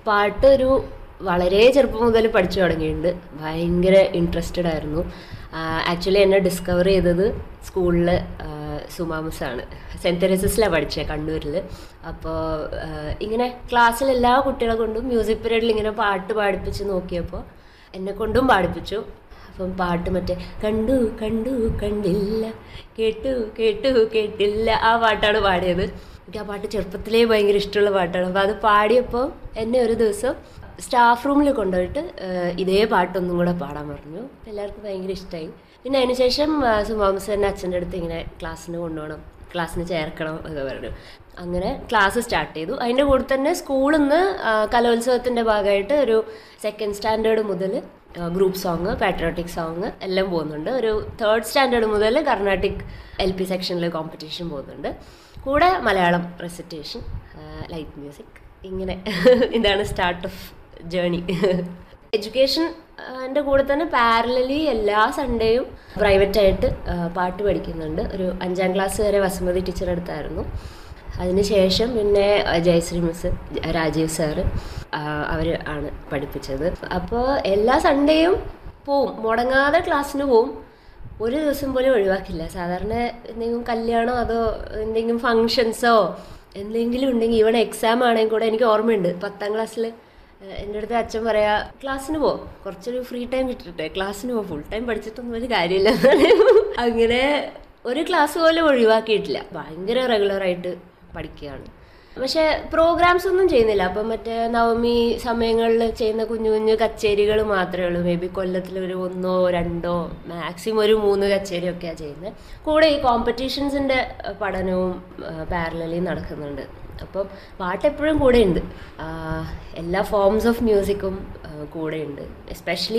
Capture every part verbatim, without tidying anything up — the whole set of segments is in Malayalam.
പാട്ട് ഒരു വളരെ ചെറുപ്പം മുതൽ പഠിച്ചു തുടങ്ങിയിട്ടുണ്ട്. ഭയങ്കര ഇൻട്രസ്റ്റഡ് ആയിരുന്നു. ആക്ച്വലി എന്നെ ഡിസ്കവർ ചെയ്തത് സ്കൂളിൽ സുമാമസാണ്. സെൻറ്റ് തെരേസസിലാണ് പഠിച്ചത്, കണ്ണൂരിൽ. അപ്പോൾ ഇങ്ങനെ ക്ലാസ്സിൽ എല്ലാ കുട്ടികളെ കൊണ്ടും മ്യൂസിക് പീരീഡിൽ ഇങ്ങനെ പാട്ട് പാടിപ്പിച്ച് നോക്കിയപ്പോൾ എന്നെ കൊണ്ടും പാടിപ്പിച്ചു. അപ്പം പാട്ട് മറ്റേ കണ്ടു കണ്ടു കണ്ടില്ല, കേട്ടു കേട്ടു കേട്ടില്ല, ആ പാട്ടാണ് പാടിയത്. എനിക്ക് ആ പാട്ട് ചെറുപ്പത്തിലേ ഭയങ്കര ഇഷ്ടമുള്ള പാട്ടാണ്. അപ്പോൾ അത് പാടിയപ്പോൾ എന്നെ ഒരു ദിവസം സ്റ്റാഫ് റൂമിൽ കൊണ്ടുപോയിട്ട് ഇതേ പാട്ടൊന്നും കൂടെ പാടാൻ പറഞ്ഞു. എല്ലാവർക്കും ഭയങ്കര ഇഷ്ടമായി. പിന്നെ അതിനുശേഷം സുമാമസ് തന്നെ അച്ഛൻ്റെ അടുത്ത് ഇങ്ങനെ ക്ലാസ്സിന് കൊണ്ടുപോകണം, ക്ലാസ്സിന് ചേർക്കണം എന്ന് പറഞ്ഞു. അങ്ങനെ ക്ലാസ് സ്റ്റാർട്ട് ചെയ്തു. അതിൻ്റെ കൂടെ തന്നെ സ്കൂളിൽ നിന്ന് കലോത്സവത്തിൻ്റെ ഭാഗമായിട്ട് ഒരു സെക്കൻഡ് സ്റ്റാൻഡേർഡ് മുതൽ ഗ്രൂപ്പ് സോങ്, പാട്രിയോട്ടിക് സോങ് എല്ലാം പോകുന്നുണ്ട്. ഒരു തേർഡ് സ്റ്റാൻഡേർഡ് മുതൽ കർണാട്ടിക് എൽ പി സെക്ഷനിൽ കോമ്പറ്റീഷൻ പോകുന്നുണ്ട്. കൂടെ മലയാളം റെസിറ്റേഷൻ, ലൈറ്റ് മ്യൂസിക്, ഇങ്ങനെ ഇതാണ് സ്റ്റാർട്ട് ഓഫ് ജേണി. എഡ്യൂക്കേഷൻ എൻ്റെ കൂടെ തന്നെ പാരലലി എല്ലാ സൺഡേയും പ്രൈവറ്റായിട്ട് പാട്ട് പഠിക്കുന്നുണ്ട്. ഒരു അഞ്ചാം ക്ലാസ് വരെ വസുമതി ടീച്ചർ അടുത്തായിരുന്നു. അതിനുശേഷം പിന്നെ ജയശ്രീ മിസ്, രാജീവ് സാറ് അവർ ആണ് പഠിപ്പിച്ചത്. അപ്പോൾ എല്ലാ സൺഡേയും പോവും, മുടങ്ങാതെ ക്ലാസ്സിന് പോവും. ഒരു ദിവസം പോലും ഒഴിവാക്കില്ല. സാധാരണ എന്തെങ്കിലും കല്യാണമോ അതോ എന്തെങ്കിലും ഫങ്ഷൻസോ എന്തെങ്കിലും ഉണ്ടെങ്കിൽ, ഇവിടെ എക്സാം ആണെങ്കിൽ കൂടെ എനിക്ക് ഓർമ്മയുണ്ട് പത്താം ക്ലാസ്സിൽ എൻ്റെ അടുത്ത് അച്ഛൻ പറയാ, ക്ലാസ്സിന് പോ, കുറച്ചൊരു ഫ്രീ ടൈം കിട്ടിട്ടെ, ക്ലാസ്സിന് പോ, ഫുൾ ടൈം പഠിച്ചിട്ടൊന്നും ഒരു കാര്യമില്ല. അങ്ങനെ ഒരു ക്ലാസ് പോലും ഒഴിവാക്കിയിട്ടില്ല. ഭയങ്കര റെഗുലറായിട്ട് പഠിക്കുകയാണ്. പക്ഷേ പ്രോഗ്രാംസ് ഒന്നും ചെയ്യുന്നില്ല. അപ്പം മറ്റേ നവമി സമയങ്ങളിൽ ചെയ്യുന്ന കുഞ്ഞു കുഞ്ഞു കച്ചേരികൾ മാത്രമേ ഉള്ളൂ. മേ ബി കൊല്ലത്തിൽ ഒരു ഒന്നോ രണ്ടോ മാക്സിമം ഒരു മൂന്ന് കച്ചേരിയൊക്കെയാണ് ചെയ്യുന്നത്. കൂടെ ഈ കോമ്പറ്റീഷൻസിൻ്റെ പഠനവും പാരലലി നടക്കുന്നുണ്ട്. അപ്പം പാട്ട് എപ്പോഴും കൂടെയുണ്ട്. എല്ലാ ഫോംസ് ഓഫ് മ്യൂസിക്കും കൂടെയുണ്ട്. എസ്പെഷ്യലി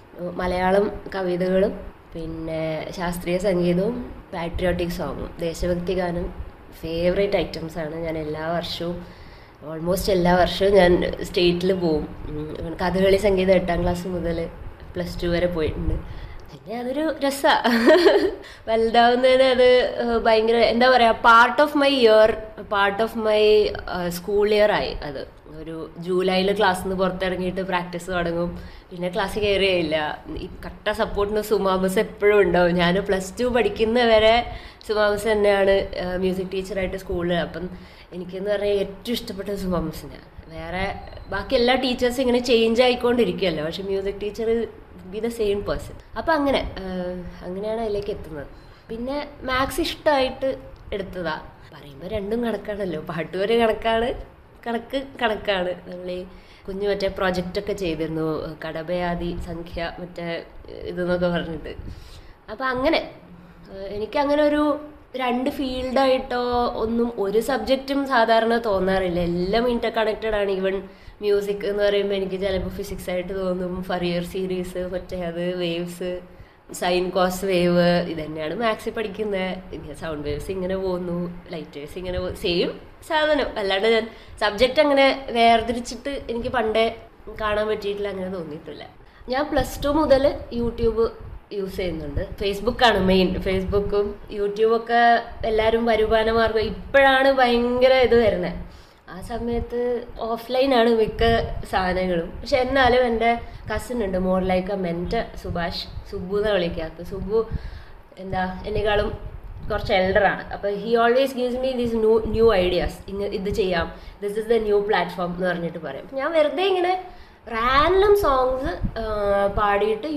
മലയാളം കവിതകളും പിന്നെ ശാസ്ത്രീയ സംഗീതവും പാട്രിയോട്ടിക് സോങ്ങും ദേശഭക്തി ഗാനം ഫേവറേറ്റ് ഐറ്റംസാണ്. ഞാൻ എല്ലാ വർഷവും ഓൾമോസ്റ്റ് എല്ലാ വർഷവും ഞാൻ സ്റ്റേറ്റിൽ പോവും. കഥകളി സംഗീതം എട്ടാം ക്ലാസ് മുതൽ പ്ലസ് ടു വരെ പോയിട്ടുണ്ട്. പിന്നെ അതൊരു രസമാണ്. വലുതാവുന്നതിന് അത് ഭയങ്കര എന്താ പറയുക, part of my year, part of my school year ആയി. അത് ഒരു ജൂലൈയിൽ ക്ലാസ്സിൽ നിന്ന് പുറത്തിറങ്ങിയിട്ട് പ്രാക്ടീസ് തുടങ്ങും. പിന്നെ ക്ലാസ്സിൽ കയറിയില്ല. ഈ കട്ട സപ്പോർട്ടിന് സുമാമസ് എപ്പോഴും ഉണ്ടാവും. ഞാൻ പ്ലസ് ടു പഠിക്കുന്ന വരെ സുമാമസ് തന്നെയാണ് മ്യൂസിക് ടീച്ചറായിട്ട് സ്കൂളിൽ. അപ്പം എനിക്കെന്ന് പറഞ്ഞാൽ ഏറ്റവും ഇഷ്ടപ്പെട്ടത് സുമാമസിനാണ്. വേറെ ബാക്കി എല്ലാ ടീച്ചേഴ്സും ഇങ്ങനെ ചേഞ്ച് ആയിക്കൊണ്ടിരിക്കുകയല്ലോ, പക്ഷെ music teacher B the same person. അപ്പം അങ്ങനെ അങ്ങനെയാണ് അതിലേക്ക് എത്തുന്നത്. പിന്നെ മാത്സ് ഇഷ്ടമായിട്ട് എടുത്തതാ. പറയുമ്പോൾ രണ്ടും കണക്കാണല്ലോ, പാട്ടുവരെ കണക്കാണ്, കണക്ക് കണക്കാണ്. നമ്മൾ ഈ കുഞ്ഞു മറ്റേ പ്രൊജക്റ്റൊക്കെ ചെയ്തിരുന്നു, കടബയാതി സംഖ്യ മറ്റേ ഇതെന്നൊക്കെ പറഞ്ഞിട്ട്. അപ്പം അങ്ങനെ എനിക്കങ്ങനെ ഒരു രണ്ട് ഫീൽഡായിട്ടോ ഒന്നും ഒരു സബ്ജക്റ്റും സാധാരണ തോന്നാറില്ല. എല്ലാം ഇന്റർ കണക്റ്റഡ് ആണ്. ഈവൻ മ്യൂസിക് എന്ന് പറയുമ്പോൾ എനിക്ക് ചിലപ്പോൾ ഫിസിക്സ് ആയിട്ട് തോന്നും. ഫറിയർ സീരീസ്, മറ്റേ അത് വേവ്സ്, സൈൻ കോസ് വേവ്, ഇതന്നെയാണ് മാത്സിൽ പഠിക്കുന്നത്. സൗണ്ട് വേവ്സ് ഇങ്ങനെ പോകുന്നു, ലൈറ്റ് വേവ്സ് ഇങ്ങനെ പോകും, സെയിം സാധനം. അല്ലാണ്ട് ഞാൻ സബ്ജക്റ്റ് അങ്ങനെ വേർതിരിച്ചിട്ട് എനിക്ക് പണ്ടേ കാണാൻ പറ്റിയിട്ടില്ല, അങ്ങനെ തോന്നിയിട്ടില്ല. ഞാൻ പ്ലസ് ടു മുതൽ യൂട്യൂബ് യൂസ് ചെയ്യുന്നുണ്ട്. ഫേസ്ബുക്കാണ് മെയിൻ. ഫേസ്ബുക്കും യൂട്യൂബൊക്കെ എല്ലാവരും വരുമാന മാർഗം. ഇപ്പോഴാണ് ഭയങ്കര ഇത് വരുന്നത്. ആ സമയത്ത് ഓഫ്ലൈനാണ് മിക്ക സാധനങ്ങളും. പക്ഷെ എന്നാലും എൻ്റെ കസിൻ ഉണ്ട്, more like A mentor, Subhash, Subu എന്ന് വിളിക്കാത്ത. സുബു എന്താ എന്നെക്കാളും കുറച്ച് എൽഡറാണ്. അപ്പോൾ he always gives me these new new ideas. ഇങ്ങ ഇത് ചെയ്യാം, this is the new platform എന്ന് പറഞ്ഞിട്ട് പറയും. ഞാൻ വെറുതെ ഇങ്ങനെ റാൻഡം സോങ്സ് പാടിയിട്ട്